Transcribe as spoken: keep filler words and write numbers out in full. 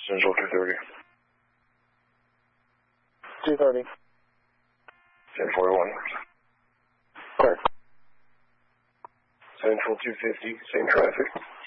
Central two thirty. two thirty. ten forty-one. Clear. Central two fifty, same traffic.